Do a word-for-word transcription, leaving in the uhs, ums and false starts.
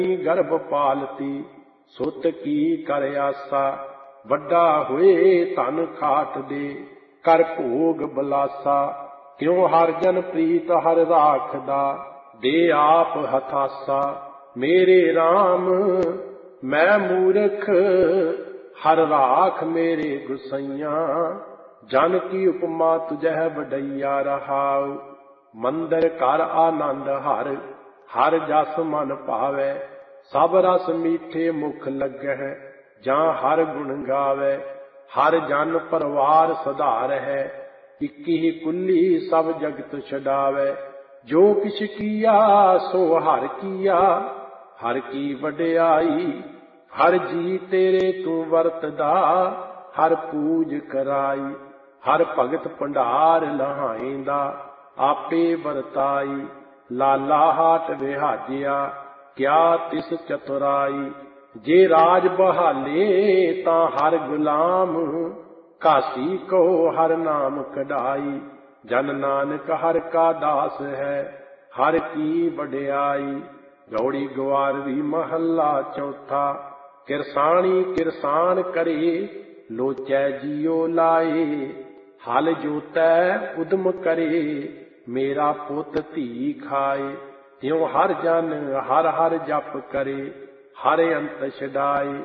गर्भ पालती सुत की कर आसा, वड्डा हुए धन खाट दे कर भोग बलासा। क्यों हर जन प्रीत हर राखदा, दे आप हथासा। मेरे राम मैं मूर्ख हर राख मेरे गुसैया, जन की उपमा तुझह वडैया रहाउ। मंदिर कर आनंद हर, हर जस मन पावै। सब रस मीठे मुख लगह, जां हर गुण गावै। हर जन परवार सधार है, इक्की ही कुल्ली सब जगत छडावै। जो किछ किया सो हर किया, हर की वड्याई। हर जी तेरे तू वरतदा, हर पूज कराई। हर भगत भंडार लहाइंदा, आपे वरताई। लाला हाट विहाजिया, क्या तिस चतुराई। जे राज बहाले तां हर गुलाम, कासी को हर नाम कढ़ाई। जन नानक हर का दास है, हर की वड्याई। गौड़ी ग्वारवी महला चौथा। किरसाणी किरसान करे, लोचै जियो लाए। हल जोतै उदम करे, मेरा पुत धी खाए। त्यों हर जन हर हर जप करे, हर अंत छडाए।